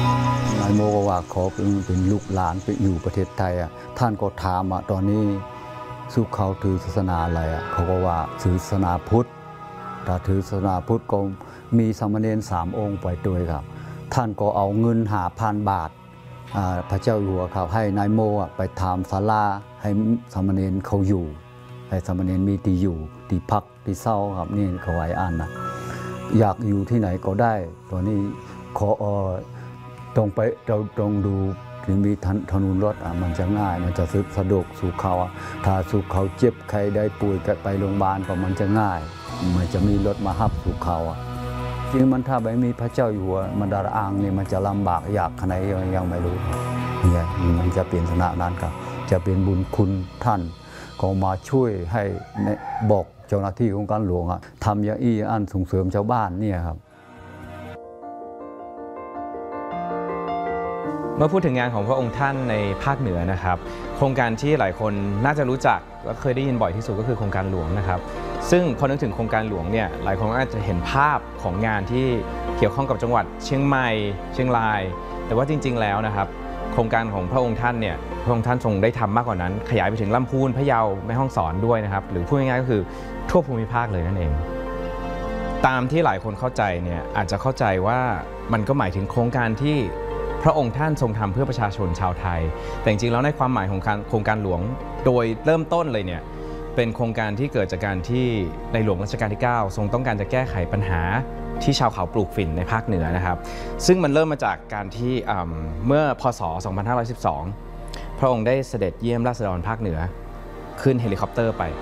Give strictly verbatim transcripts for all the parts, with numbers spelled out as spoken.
นายโมก็ว่าขอเป็นเป็นลูกหลานไปอยู่ประเทศไทยอ่ะท่านก็ถามอ่ะตอนนี้สุขเขาถือศาสนาอะไรอ่ะเขาก็ว่าถือศาสนาพุทธถ้าถือศาสนาพุทธก็มีสามเณรสามองค์ไปด้วยครับท่านก็เอาเงินหาพันบาทพระเจ้าอยู่หัวครับให้นายโมไปทำศาลาให้สามเณรเขาอยู่ให้สามเณรมีที่อยู่ที่พักที่เศร้าครับนี่เขาไว้อ่านนะอยากอยู่ที่ไหนก็ได้ตัวนี้ขอตรงไปเราตรงดูที่มีถนนรถอ่ะมันจะง่ายมันจะสะดวกสู่เขาถ้าสู่เขาเจ็บใครได้ป่วยไปโรงพยาบาลก็มันจะง่ายมันจะมีรถมาหับสู่เขาจริงมันถ้าไม่มีพระเจ้าอยู่หัวมันดาราอ่างนี่มันจะลำบากยากขนาดยังยังไม่รู้เนี่ยมันจะเป็นสถานะนั้นครับจะเป็นบุญคุณท่านก็มาช่วยให้บอกเจ้าหน้าที่ของการหลวงทำอย่างอี้อันส่งเสริมชาวบ้านเนี่ยครับเมื่อพูดถึงงานของพระองค์ท่านในภาคเหนือนะครับโครงการที่หลายคนน่าจะรู้จักและเคยได้ยินบ่อยที่สุดก็คือโครงการหลวงนะครับซึ่งพอนึกถึงโครงการหลวงเนี่ยหลายคนอาจจะเห็นภาพของงานที่เกี่ยวข้องกับจังหวัดเชียงใหม่เชียงรายแต่ว่าจริงๆแล้วนะครับโครงการของพระองค์ท่านเนี่ยพระองค์ท่านทรงได้ทำมากกว่านั้นขยายไปถึงลำพูนพะเยาแม่ฮ่องสอนด้วยนะครับหรือพูดง่ายๆก็คือทั่วภูมิภาคเลยนั่นเองตามที่หลายคนเข้าใจเนี่ยอาจจะเข้าใจว่ามันก็หมายถึงโครงการที่พระองค์ท่านทรงทำเพื่อประชาชนชาวไทยแต่จริงๆแล้วในความหมายของโครงการหลวงโดยเริ่มต้นเลยเนี่ยเป็นโครงการที่เกิดจากการที่ในหลวงรัชกาลที่เก้าทรงต้องการจะแก้ไขปัญหาที่ชาวเขาปลูกฝิ่นในภาคเหนือนะครับซึ่งมันเริ่มมาจากการที่เมื่อพ.ศ. สองพันห้าร้อยสิบสองพระองค์ได้เสด็จเยี่ยมราษฎรภาคเหนือขึ้นเฮลิคอปเตอร์ไป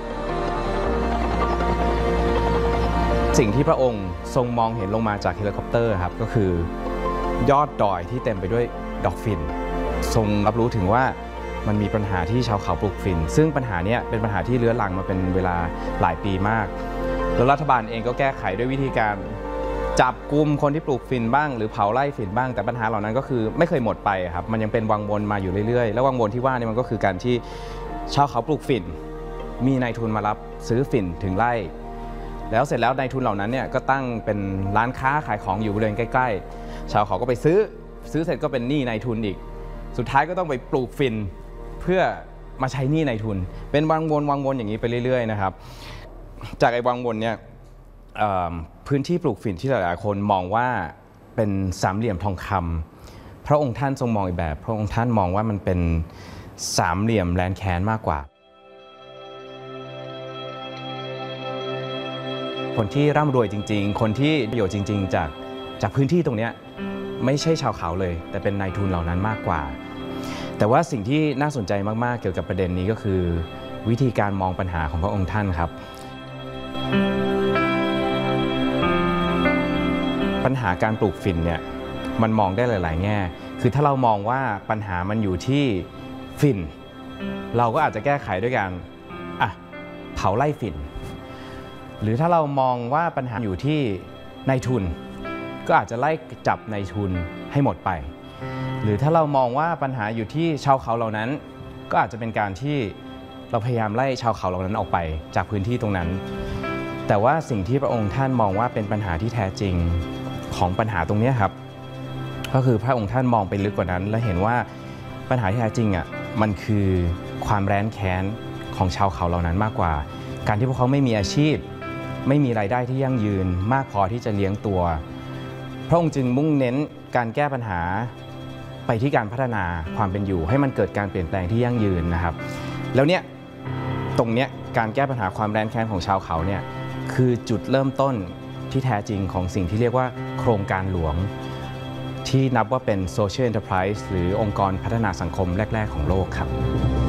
สิ่งที่พระองค์ทรงมองเห็นลงมาจากเฮลิคอปเตอร์ครับก็คือยอดดอยที่เต็มไปด้วยดอกฝิ่นทรงรับรู้ถึงว่ามันมีปัญหาที่ชาวเขาปลูกฝิ่นซึ่งปัญหานี้เป็นปัญหาที่เรื้อรังมาเป็นเวลาหลายปีมากแล้วรัฐบาลเองก็แก้ไขด้วยวิธีการจับกุมคนที่ปลูกฝิ่นบ้างหรือเผาไล่ฝิ่นบ้างแต่ปัญหาเหล่านั้นก็คือไม่เคยหมดไปครับมันยังเป็นวังวนมาอยู่เรื่อยๆแล้ววังวนที่ว่านี่มันก็คือการที่ชาวเขาปลูกฝิ่นมีนายทุนมารับซื้อฝิ่นถึงไร่แล้วเสร็จแล้วนายทุนเหล่านั้นเนี่ยก็ตั้งเป็นร้านค้าขายของอยู่บริเวณใกล้ๆชาวเขาก็ไปซื้อซื้อเสร็จก็เป็นหนี้นายทุนอีกสุดท้ายก็ต้องไปปลูกฝิ่นเพื่อมาใช้หนี้นายทุนเป็นวังวนวังวนอย่างนี้ไปเรื่อยๆนะครับจากไอ้วังวนเนี่ยพื้นที่ปลูกฝิ่นที่หลายๆคนมองว่าเป็นสามเหลี่ยมทองคำพระองค์ท่านทรงมองอีกแบบพระองค์ท่านมองว่ามันเป็นสามเหลี่ยมแลนแคนมากกว่าคนที่ร่ำรวยจริงๆคนที่ประโยชน์จริงๆจากจากพื้นที่ตรงนี้ไม่ใช่ชาวเขาเลยแต่เป็นนายทุนเหล่านั้นมากกว่าแต่ว่าสิ่งที่น่าสนใจมากๆเกี่ยวกับประเด็นนี้ก็คือวิธีการมองปัญหาของพระองค์ท่านครับปัญหาการปลูกฝิ่นเนี่ยมันมองได้หลายๆแง่คือถ้าเรามองว่าปัญหามันอยู่ที่ฝิ่นเราก็อาจจะแก้ไขด้วยการอ่ะเผาไล่ฝิ่นหรือถ้าเรามองว่าปัญหาอยู่ที่นายทุนก็อาจจะไล่จับนายทุนให้หมดไปหรือถ้าเรามองว่าปัญหาอยู่ที่ชาวเขาเหล่านั้นก็อาจจะเป็นการที่เราพยายามไล่ชาวเขาเหล่านั้นออกไปจากพื้นที่ตรงนั้นแต่ว่าสิ่งที่พระองค์ท่านมองว่าเป็นปัญหาที่แท้จริงของปัญหาตรงนี้ครับก็คือพระองค์ท่านมองไปลึกกว่านั้นและเห็นว่าปัญหาที่แท้จริงอ่ะมันคือความแร้นแค้นของชาวเขาเหล่านั้นมากกว่าการที่พวกเขาไม่มีอาชีพไม่มีรายได้ที่ยั่งยืนมากพอที่จะเลี้ยงตัวพระองค์จึงมุ่งเน้นการแก้ปัญหาไปที่การพัฒนาความเป็นอยู่ให้มันเกิดการเปลี่ยนแปลงที่ยั่งยืนนะครับแล้วเนี่ยตรงเนี้ยการแก้ปัญหาความแร้นแค้นของชาวเขาเนี่ยคือจุดเริ่มต้นที่แท้จริงของสิ่งที่เรียกว่าโครงการหลวงที่นับว่าเป็น Social Enterprise หรือองค์กรพัฒนาสังคมแรกๆของโลกครับ